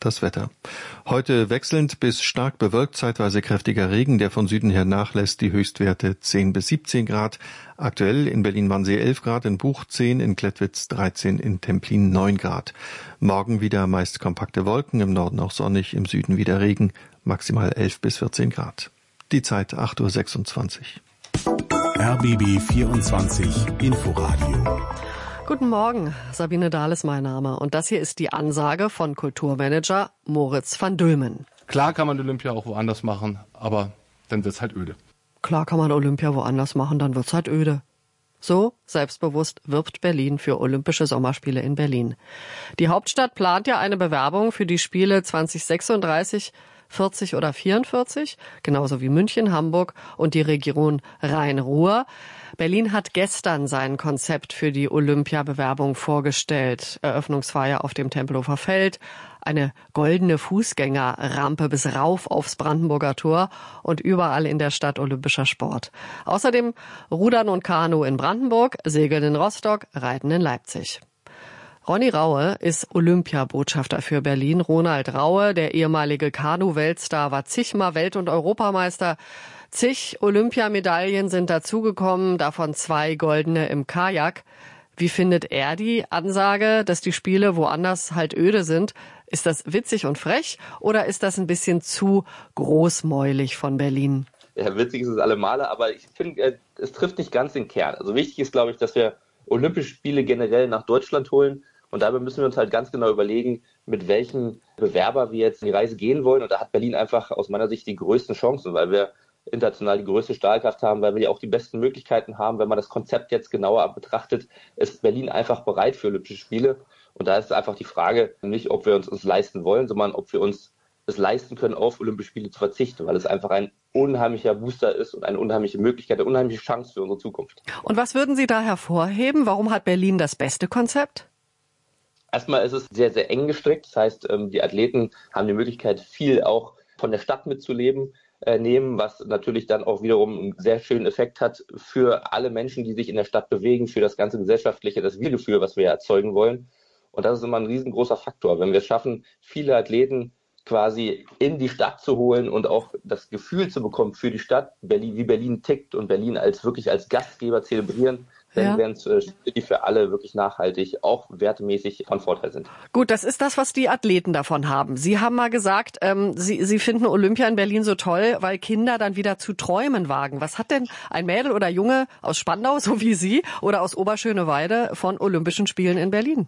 das Wetter. Heute wechselnd bis stark bewölkt, zeitweise kräftiger Regen, der von Süden her nachlässt, die Höchstwerte 10 bis 17 Grad. Aktuell in Berlin-Wannsee 11 Grad, in Buch 10, in Klettwitz 13, in Templin 9 Grad. Morgen wieder meist kompakte Wolken, im Norden auch sonnig, im Süden wieder Regen, maximal 11 bis 14 Grad. Die Zeit 8:26 Uhr. RBB 24 Inforadio. Guten Morgen, Sabine Dahl ist mein Name und das hier ist die Ansage von Kulturmanager Moritz van Dülmen. Klar kann man Olympia auch woanders machen, aber dann wird's halt öde. Klar kann man Olympia woanders machen, dann wird's halt öde. So selbstbewusst wirbt Berlin für Olympische Sommerspiele in Berlin. Die Hauptstadt plant ja eine Bewerbung für die Spiele 2036, 40 oder 44, genauso wie München, Hamburg und die Region Rhein-Ruhr. Berlin hat gestern sein Konzept für die Olympiabewerbung vorgestellt. Eröffnungsfeier auf dem Tempelhofer Feld, eine goldene Fußgängerrampe bis rauf aufs Brandenburger Tor und überall in der Stadt olympischer Sport. Außerdem Rudern und Kanu in Brandenburg, Segeln in Rostock, Reiten in Leipzig. Ronny Raue ist Olympiabotschafter für Berlin. Ronald Raue, der ehemalige Kanu-Weltstar, war zigmal Welt- und Europameister. Zig Olympiamedaillen sind dazugekommen, davon 2 goldene im Kajak. Wie findet er die Ansage, dass die Spiele woanders halt öde sind? Ist das witzig und frech oder ist das ein bisschen zu großmäulig von Berlin? Ja, witzig ist es alle Male, aber ich finde, es trifft nicht ganz den Kern. Also wichtig ist, glaube ich, dass wir Olympische Spiele generell nach Deutschland holen. Und dabei müssen wir uns halt ganz genau überlegen, mit welchen Bewerber wir jetzt in die Reise gehen wollen. Und da hat Berlin einfach aus meiner Sicht die größten Chancen, weil wir international die größte Strahlkraft haben, weil wir ja auch die besten Möglichkeiten haben. Wenn man das Konzept jetzt genauer betrachtet, ist Berlin einfach bereit für Olympische Spiele. Und da ist einfach die Frage nicht, ob wir uns leisten wollen, sondern ob wir uns es leisten können, auf Olympische Spiele zu verzichten, weil es einfach ein unheimlicher Booster ist und eine unheimliche Möglichkeit, eine unheimliche Chance für unsere Zukunft. Und was würden Sie da hervorheben? Warum hat Berlin das beste Konzept? Erstmal ist es sehr, sehr eng gestrickt. Das heißt, die Athleten haben die Möglichkeit, viel auch von der Stadt mitzuleben, was natürlich dann auch wiederum einen sehr schönen Effekt hat für alle Menschen, die sich in der Stadt bewegen, für das ganze Gesellschaftliche, das Wir-Gefühl, was wir erzeugen wollen. Und das ist immer ein riesengroßer Faktor. Wenn wir es schaffen, viele Athleten quasi in die Stadt zu holen und auch das Gefühl zu bekommen für die Stadt, Berlin, wie Berlin tickt und Berlin wirklich als Gastgeber zelebrieren, dann werden es Spiele, die für alle wirklich nachhaltig, auch wertemäßig von Vorteil sind. Gut, das ist das, was die Athleten davon haben. Sie haben mal gesagt, Sie finden Olympia in Berlin so toll, weil Kinder dann wieder zu träumen wagen. Was hat denn ein Mädel oder Junge aus Spandau, so wie Sie, oder aus Oberschöneweide von Olympischen Spielen in Berlin?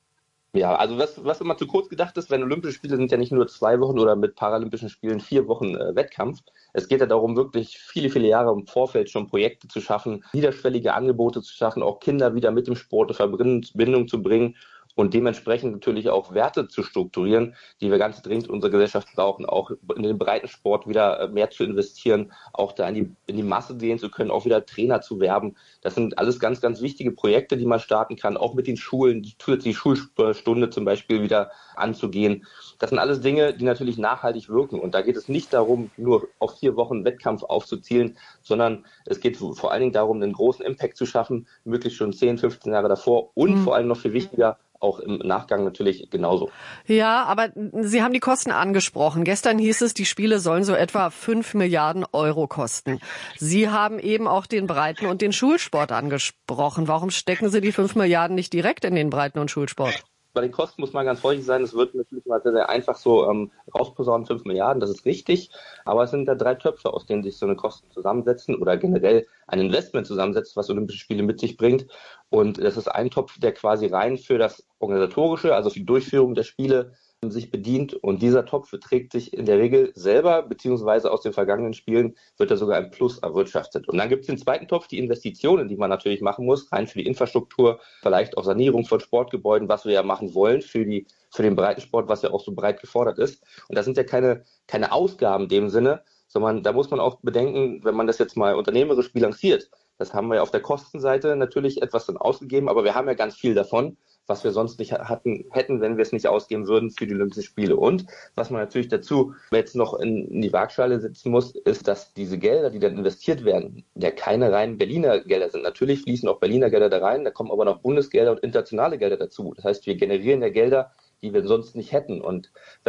Ja, also was immer zu kurz gedacht ist, wenn Olympische Spiele sind ja nicht nur 2 Wochen oder mit Paralympischen Spielen 4 Wochen Wettkampf. Es geht ja darum, wirklich viele, viele Jahre im Vorfeld schon Projekte zu schaffen, niederschwellige Angebote zu schaffen, auch Kinder wieder mit dem Sport in Verbindung zu bringen und dementsprechend natürlich auch Werte zu strukturieren, die wir ganz dringend in unserer Gesellschaft brauchen, auch in den Breitensport wieder mehr zu investieren, auch da in die Masse gehen zu können, auch wieder Trainer zu werben. Das sind alles ganz, ganz wichtige Projekte, die man starten kann, auch mit den Schulen, die zusätzliche Schulstunde zum Beispiel wieder anzugehen. Das sind alles Dinge, die natürlich nachhaltig wirken. Und da geht es nicht darum, nur auf 4 Wochen Wettkampf aufzuzielen, sondern es geht vor allen Dingen darum, einen großen Impact zu schaffen, möglichst schon 10, 15 Jahre davor und vor allem noch viel wichtiger, auch im Nachgang natürlich genauso. Ja, aber Sie haben die Kosten angesprochen. Gestern hieß es, die Spiele sollen so etwa 5 Milliarden Euro kosten. Sie haben eben auch den Breiten- und den Schulsport angesprochen. Warum stecken Sie die 5 Milliarden nicht direkt in den Breiten- und Schulsport? Bei den Kosten muss man ganz vorsichtig sein. Es wird natürlich mal sehr, sehr einfach so rausposaunen, 5 Milliarden, das ist richtig. Aber es sind da 3 Töpfe, aus denen sich so eine Kosten zusammensetzen oder generell ein Investment zusammensetzt, was Olympische Spiele mit sich bringt. Und das ist ein Topf, der quasi rein für das Organisatorische, also für die Durchführung der Spiele, sich bedient. Und dieser Topf trägt sich in der Regel selber, beziehungsweise aus den vergangenen Spielen wird da sogar ein Plus erwirtschaftet. Und dann gibt es den zweiten Topf, die Investitionen, die man natürlich machen muss, rein für die Infrastruktur, vielleicht auch Sanierung von Sportgebäuden, was wir ja machen wollen für den Breitensport, was ja auch so breit gefordert ist. Und das sind ja keine Ausgaben in dem Sinne, sondern da muss man auch bedenken, wenn man das jetzt mal unternehmerisch bilanziert, das haben wir ja auf der Kostenseite natürlich etwas dann ausgegeben, aber wir haben ja ganz viel davon, was wir sonst nicht hätten, wenn wir es nicht ausgeben würden für die Olympischen Spiele. Und was man natürlich dazu jetzt noch in die Waagschale setzen muss, ist, dass diese Gelder, die dann investiert werden, ja keine reinen Berliner Gelder sind. Natürlich fließen auch Berliner Gelder da rein, da kommen aber noch Bundesgelder und internationale Gelder dazu. Das heißt, wir generieren ja Gelder, die wir sonst nicht hätten. Und